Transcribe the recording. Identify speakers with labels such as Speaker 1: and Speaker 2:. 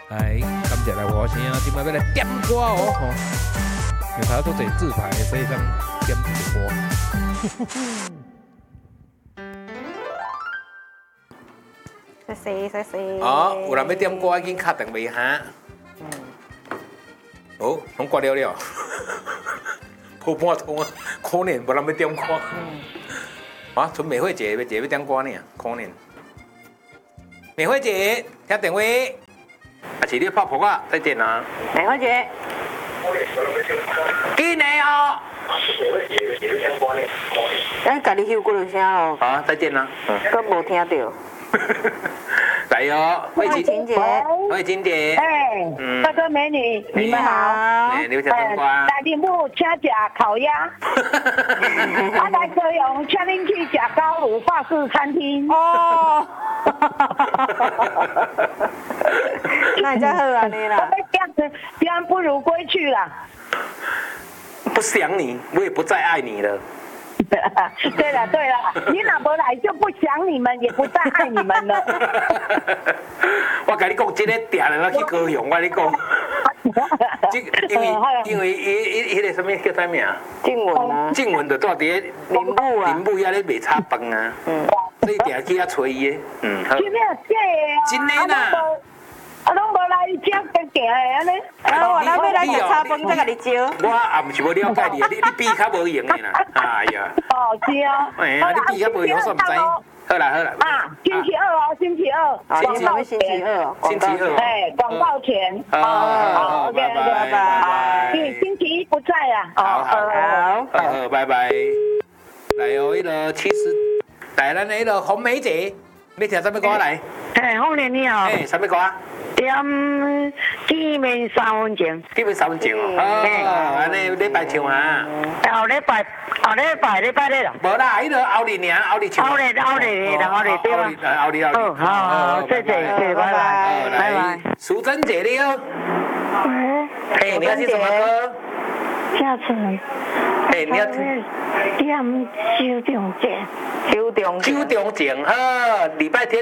Speaker 1: 来，感谢来我先啊，今摆要来点歌哦，吼，因为他都做自拍，所以讲点一个歌。
Speaker 2: 谢。
Speaker 1: 哦，有人要点歌，已经敲电话哈。哦，拢挂了了。无半通啊，可怜无人要点歌。啊，剩美惠姐要点歌呢，可怜。美惠姐，听电话。还是你拍扑啊？再见啊。
Speaker 2: 美惠姐。
Speaker 1: 紧的哦。
Speaker 2: 咱家己休几落声咯。
Speaker 1: 好，再见啦。
Speaker 2: 都无听到。
Speaker 1: 来哟，慧琴姐，慧琴姐，
Speaker 3: 帅哥美女，你们好。
Speaker 1: 哎，你们讲什么啊？
Speaker 3: 来你母请吃烤鸭。啊，来高雄，请恁去吃高炉法式餐厅。
Speaker 2: 哦。那你再好啊你啦。
Speaker 3: 这样不如归去啦。
Speaker 1: 不想你，我也不再爱你了。
Speaker 3: 对了，你哪不来就不想你们，也不再爱你们了。
Speaker 1: 我跟你讲，这个定了去高雄，我跟你讲，因为迄个什么叫啥名？
Speaker 2: 静文啊。
Speaker 1: 静文就住伫林武啊，林武遐咧卖炒饭啊，所以定去遐找伊的。
Speaker 3: 真的假的？
Speaker 1: 真的啦。
Speaker 3: 拢无来食行的安尼。
Speaker 2: 我咱要来食炒饭，再甲你招。
Speaker 1: 我也毋是无了解你，你比较无用的啦。哎呀。
Speaker 3: 哦，是啊。
Speaker 1: 哎呀，你比较无用，我煞毋知。好啦。
Speaker 3: 啊，星期二哦，星期二。
Speaker 2: 星期二。
Speaker 3: 哎，广告钱。好 ，OK， 拜拜。星期一不在啊。
Speaker 1: 好，拜拜。来哦，迄个70，来咱迄个红梅姐，要听什么歌来？
Speaker 3: 哎，红莲你好。
Speaker 1: 哎，什么歌啊？
Speaker 3: 点见面3分钟。
Speaker 1: 见面3分钟哦。安尼礼拜唱啊？
Speaker 3: 后礼拜日啦。
Speaker 1: 无啦，迄个后日尔，后日唱。后日对啦。后日。
Speaker 3: 好，谢谢，拜拜。
Speaker 1: 淑珍姐你好。嘿，你要听什么歌？
Speaker 3: 下次。
Speaker 1: 嘿，你要听。
Speaker 3: 点手中剑。
Speaker 1: 手中剑，好，礼拜天。